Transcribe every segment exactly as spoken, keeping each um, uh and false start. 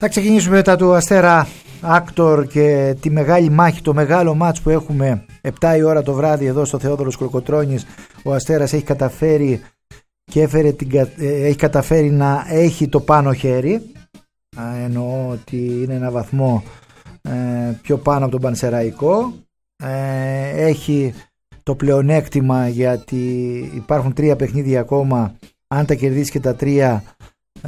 Θα ξεκινήσουμε μετά του Αστέρα Άκτορ και τη μεγάλη μάχη, το μεγάλο μάτς που έχουμε επτά η ώρα το βράδυ εδώ στο Θεόδωρος Κολοκοτρώνης. Ο Αστέρας έχει καταφέρει και έφερε την, έχει καταφέρει να έχει το πάνω χέρι. Εννοώ ότι είναι ένα βαθμό ε, πιο πάνω από τον Πανσεραϊκό. Ε, έχει το πλεονέκτημα γιατί υπάρχουν τρία παιχνίδια ακόμα. Αν τα κερδίσει και τα τρία ε,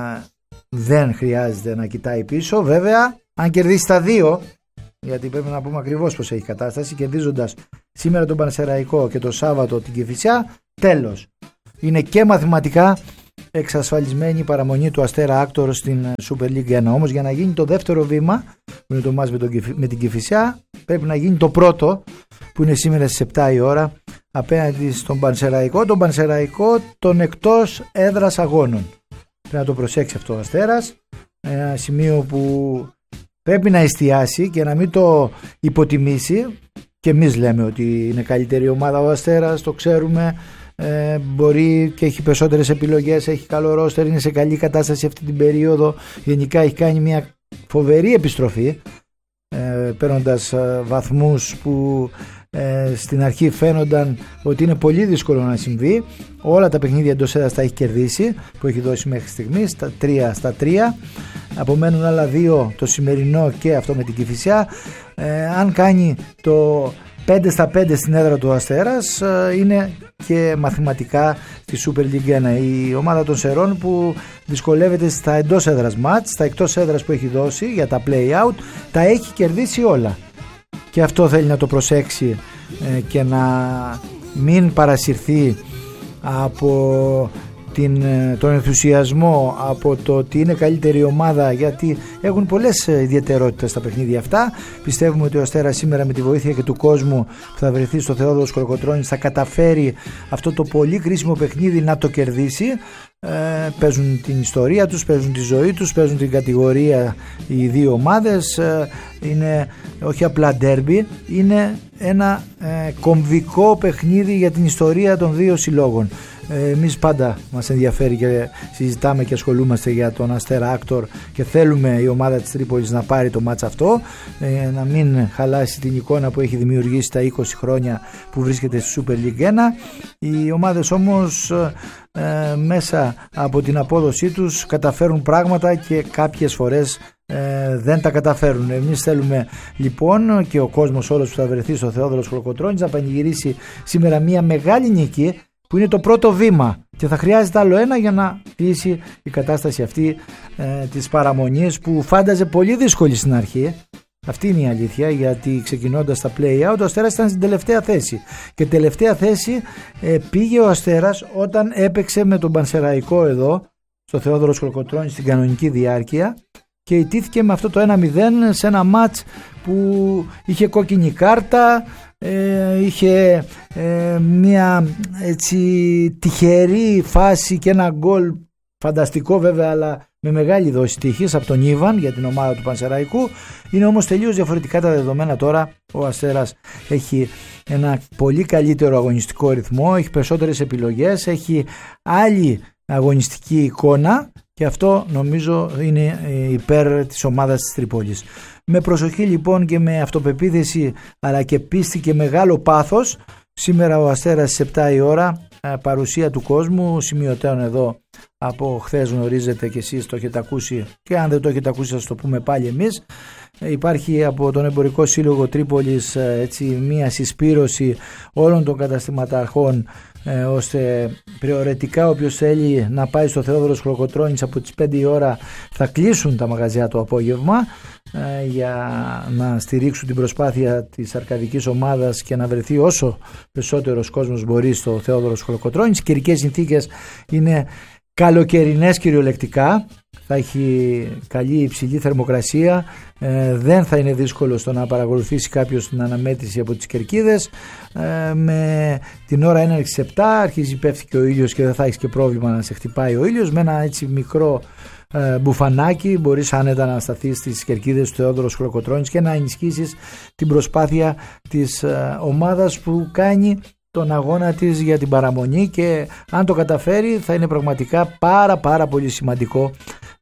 δεν χρειάζεται να κοιτάει πίσω. Βέβαια, αν κερδίσει τα δύο, γιατί πρέπει να πούμε ακριβώς πως έχει κατάσταση, κερδίζοντας σήμερα τον Πανσεραϊκό και το Σάββατο την Κηφισιά, τέλος. Είναι και μαθηματικά εξασφαλισμένη η παραμονή του Αστέρα Άκτορ στην Super League ένα. Όμως για να γίνει το δεύτερο βήμα, που είναι το μάτς με, με την Κηφισιά, πρέπει να γίνει το πρώτο, που είναι σήμερα στις επτά η ώρα, απέναντι στον Πανσεραϊκό. Τον Πανσεραϊκό των εκτός έδρας αγώνων. Πρέπει να το προσέξει αυτό ο Αστέρας. Ένα σημείο που πρέπει να εστιάσει και να μην το υποτιμήσει. Και εμείς λέμε ότι είναι καλύτερη ομάδα ο Αστέρας, το ξέρουμε. Ε, μπορεί και έχει περισσότερες επιλογές, έχει καλό ρόστερ, είναι σε καλή κατάσταση αυτή την περίοδο. Γενικά έχει κάνει μια φοβερή επιστροφή, ε, παίρνοντας ε, βαθμούς που ε, στην αρχή φαίνονταν ότι είναι πολύ δύσκολο να συμβεί. Όλα τα παιχνίδια εντός έδρας τα έχει κερδίσει, που έχει δώσει μέχρι στιγμής, τα τρία στα τρία. Απομένουν άλλα δύο, το σημερινό και αυτό με την Κηφισιά. Ε, αν κάνει το πέντε στα πέντε στην έδρα του Αστέρας, είναι και μαθηματικά στη Super League ένα. Η ομάδα των Σερών που δυσκολεύεται στα εντός έδρας μάτς, στα εκτός έδρας που έχει δώσει για τα play out, τα έχει κερδίσει όλα. Και αυτό θέλει να το προσέξει και να μην παρασυρθεί από την, τον ενθουσιασμό, από το ότι είναι καλύτερη ομάδα, γιατί έχουν πολλές ιδιαιτερότητες στα παιχνίδια αυτά. Πιστεύουμε ότι ο Αστέρας σήμερα με τη βοήθεια και του κόσμου που θα βρεθεί στο Θεόδωρος Κολοκοτρώνης θα καταφέρει αυτό το πολύ κρίσιμο παιχνίδι να το κερδίσει. Ε, παίζουν την ιστορία τους, παίζουν τη ζωή τους, παίζουν την κατηγορία οι δύο ομάδες. Ε, είναι όχι απλά ντέρμπι, είναι ένα ε, κομβικό παιχνίδι για την ιστορία των δύο συλλόγων. Εμείς πάντα μας ενδιαφέρει και συζητάμε και ασχολούμαστε για τον Αστέρα Άκτορ και θέλουμε η ομάδα της Τρίπολης να πάρει το μάτς αυτό, να μην χαλάσει την εικόνα που έχει δημιουργήσει τα είκοσι χρόνια που βρίσκεται στη Super League ένα. Οι ομάδες όμως ε, μέσα από την απόδοσή τους καταφέρουν πράγματα και κάποιες φορές Ε, δεν τα καταφέρουν. Εμείς θέλουμε λοιπόν και ο κόσμος όλος που θα βρεθεί στο Θεόδωρος Κολοκοτρώνης να πανηγυρίσει σήμερα μια μεγάλη νίκη, που είναι το πρώτο βήμα και θα χρειάζεται άλλο ένα για να κλείσει η κατάσταση αυτή ε, της παραμονής που φάνταζε πολύ δύσκολη στην αρχή. Αυτή είναι η αλήθεια, γιατί ξεκινώντας τα play out ο Αστέρας ήταν στην τελευταία θέση και τελευταία θέση ε, πήγε ο Αστέρας όταν έπαιξε με τον Πανσεραϊκό εδώ στο Θεόδωρος Κολοκοτρώνης στην κανονική διάρκεια και ιτήθηκε με αυτό το ένα μηδέν σε ένα μάτς που είχε κόκκινη κάρτα, ε, είχε ε, μια έτσι τυχερή φάση και ένα γκολ φανταστικό βέβαια, αλλά με μεγάλη δόση τύχης από τον Ήβαν για την ομάδα του Πανσεραϊκού. Είναι όμως τελείως διαφορετικά τα δεδομένα τώρα. Ο Αστέρας έχει ένα πολύ καλύτερο αγωνιστικό ρυθμό, έχει περισσότερες επιλογές, έχει άλλη αγωνιστική εικόνα και αυτό νομίζω είναι υπέρ της ομάδας της Τρίπολης. Με προσοχή λοιπόν και με αυτοπεποίθηση αλλά και πίστη και μεγάλο πάθος, σήμερα ο Αστέρας στις επτά η ώρα, παρουσία του κόσμου, σημειωτέων εδώ από χθες, γνωρίζετε και εσείς, το έχετε ακούσει, και αν δεν το έχετε ακούσει σας το πούμε πάλι εμείς. Υπάρχει από τον Εμπορικό Σύλλογο Τρίπολης έτσι μια συσπήρωση όλων των καταστηματαρχών, ε, ώστε προαιρετικά όποιος θέλει να πάει στο Θεόδωρος Κολοκοτρώνης από τις πέντε η ώρα θα κλείσουν τα μαγαζιά το απόγευμα ε, για να στηρίξουν την προσπάθεια της αρκαδικής ομάδας και να βρεθεί όσο περισσότερος κόσμος μπορεί στο Θεόδωρος Κολοκοτρώνης. Οι καιρικές συνθήκες είναι καλοκαιρινές κυριολεκτικά, θα έχει καλή υψηλή θερμοκρασία, ε, δεν θα είναι δύσκολο στο να παρακολουθήσει κάποιος την αναμέτρηση από τις κερκίδες. Ε, με την ώρα έναρξης επτά αρχίζει, πέφτει και ο ήλιος και δεν θα έχεις και πρόβλημα να σε χτυπάει ο ήλιος. Με ένα έτσι μικρό ε, μπουφανάκι μπορείς άνετα να σταθείς στις κερκίδες του Θεόδωρος Κολοκοτρώνης και να ενισχύσεις την προσπάθεια της ε, ομάδας που κάνει τον αγώνα της για την παραμονή, και αν το καταφέρει θα είναι πραγματικά πάρα πάρα πολύ σημαντικό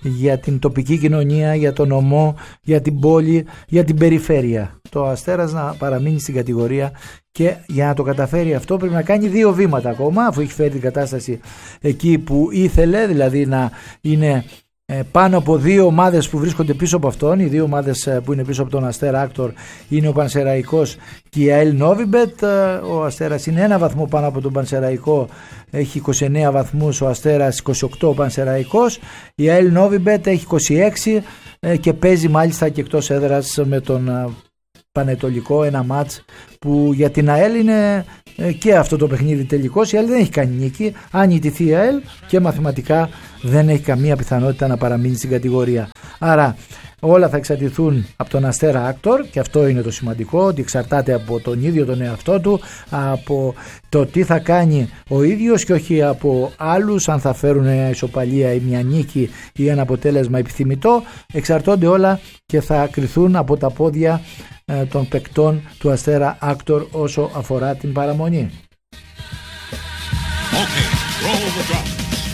για την τοπική κοινωνία, για τον νομό, για την πόλη, για την περιφέρεια. Το Αστέρας να παραμείνει στην κατηγορία, και για να το καταφέρει αυτό πρέπει να κάνει δύο βήματα ακόμα, αφού έχει φέρει την κατάσταση εκεί που ήθελε, δηλαδή να είναι πάνω από δύο ομάδες που βρίσκονται πίσω από αυτόν. Οι δύο ομάδες που είναι πίσω από τον Αστέρα Άκτορ είναι ο Πανσεραϊκός και η ΑΕΛ Νόβιμπετ. Ο Αστέρας είναι ένα βαθμό πάνω από τον Πανσεραϊκό, έχει είκοσι εννέα βαθμούς, ο Αστέρας είκοσι οκτώ, ο Πανσεραϊκός. Η ΑΕΛ Νόβιμπετ έχει είκοσι έξι και παίζει μάλιστα και εκτός έδρας με τον Πανετολικό, ένα μάτς που για την ΑΕΛ είναι και αυτό το παιχνίδι τελικός. Η ΑΕΛ δεν έχει κάνει νίκη. Αν ιτηθεί η ΑΕΛ, και μαθηματικά δεν έχει καμία πιθανότητα να παραμείνει στην κατηγορία. Άρα όλα θα εξαρτηθούν από τον Αστέρα Άκτορ, και αυτό είναι το σημαντικό, ότι εξαρτάται από τον ίδιο τον εαυτό του, από το τι θα κάνει ο ίδιος και όχι από άλλους, αν θα φέρουν μια ισοπαλία ή μια νίκη ή ένα αποτέλεσμα επιθυμητό. Εξαρτώνται όλα και θα κριθούν από τα πόδια ε, των παικτών του Αστέρα Άκτορ όσο αφορά την παραμονή. Okay, roll the drum.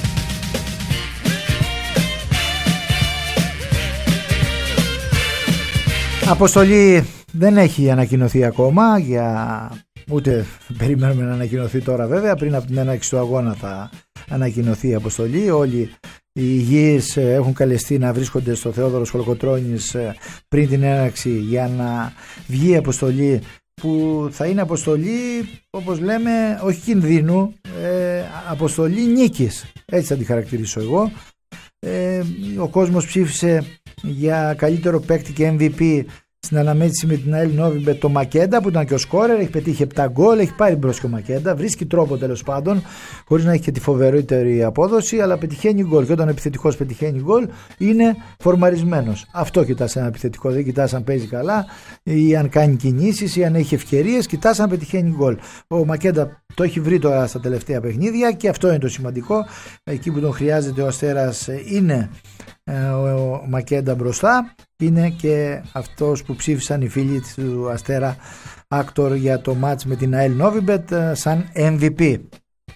Αποστολή δεν έχει ανακοινωθεί ακόμα, για... ούτε περιμένουμε να ανακοινωθεί τώρα βέβαια, πριν από την έναρξη του αγώνα θα ανακοινωθεί η αποστολή. Όλοι οι υγιείς έχουν καλεστεί να βρίσκονται στο Θεόδωρος Κολοκοτρώνης πριν την έναρξη για να βγει η αποστολή, που θα είναι αποστολή, όπως λέμε, όχι κινδύνου, ε, αποστολή νίκης, έτσι θα τη χαρακτηρίσω εγώ. Ε, ο κόσμος ψήφισε για καλύτερο παίκτη και εμ βι πι στην αναμέτρηση με την ΑΕΛ Νόβιμπετ το Μακέντα, που ήταν και ο σκόρερ, έχει πετύχει επτά γκολ, έχει πάρει μπρος και ο Μακέντα, βρίσκει τρόπο τέλος πάντων, χωρίς να έχει και τη φοβερότερη απόδοση, αλλά πετυχαίνει γκολ, και όταν ο επιθετικός πετυχαίνει γκολ είναι φορμαρισμένος. Αυτό κοιτάς ένα επιθετικό, δεν κοιτάς αν παίζει καλά ή αν κάνει κινήσεις ή αν έχει ευκαιρίες, κοιτάς αν πετυχαίνει γκολ. Ο Μακέντα το έχει βρει τώρα στα τελευταία παιχνίδια και αυτό είναι το σημαντικό. Εκεί που τον χρειάζεται ο Αστέρας είναι ο Μακέντα μπροστά, είναι και αυτός που ψήφισαν οι φίλοι του Αστέρα Άκτορ για το μάτς με την ΑΕΛ Νόβιμπετ σαν εμ βι πι.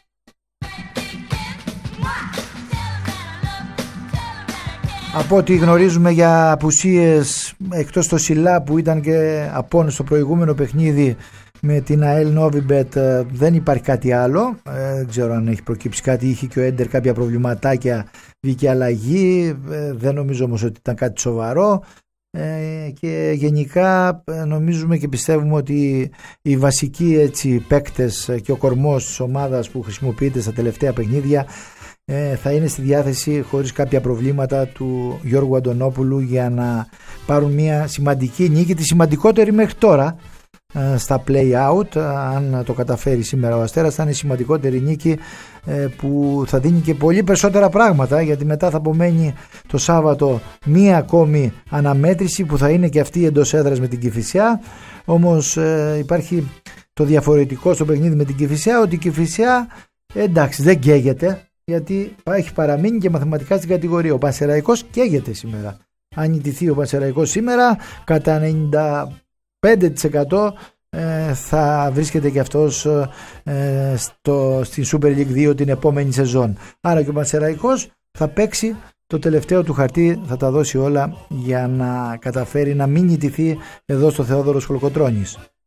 Από ό,τι γνωρίζουμε για απουσίες, εκτός το Σιλά που ήταν και απόν στο προηγούμενο παιχνίδι με την ΑΕΛ Νόβιμπετ, δεν υπάρχει κάτι άλλο. Ε, δεν ξέρω αν έχει προκύψει κάτι. Είχε και ο Έντερ κάποια προβληματάκια, βγήκε αλλαγή. Ε, δεν νομίζω όμως ότι ήταν κάτι σοβαρό. Ε, και γενικά νομίζουμε και πιστεύουμε ότι οι βασικοί έτσι, παίκτες και ο κορμός της ομάδας που χρησιμοποιείται στα τελευταία παιχνίδια ε, θα είναι στη διάθεση χωρίς κάποια προβλήματα του Γιώργου Αντωνόπουλου για να πάρουν μια σημαντική νίκη, τη σημαντικότερη μέχρι τώρα στα play-out. Αν το καταφέρει σήμερα ο Αστέρας θα είναι η σημαντικότερη νίκη που θα δίνει και πολύ περισσότερα πράγματα, γιατί μετά θα απομένει το Σάββατο μία ακόμη αναμέτρηση που θα είναι και αυτή εντός έδρας με την Κηφισιά. Όμως υπάρχει το διαφορετικό στο παιχνίδι με την Κηφισιά, ότι η Κηφισιά εντάξει δεν καίγεται, γιατί έχει παραμείνει και μαθηματικά στην κατηγορία. Ο Πανσεραϊκός καίγεται σήμερα. Αν ιτηθεί ο Πανσεραϊκός σήμερα, κατά ενενήντα πέντε τοις εκατό ε, θα βρίσκεται και αυτός ε, στο, στην Super League δύο την επόμενη σεζόν. Άρα και ο Πανσεραϊκός θα παίξει το τελευταίο του χαρτί, θα τα δώσει όλα για να καταφέρει να μην ιτηθεί εδώ στο Θεόδωρος Κολοκοτρώνης.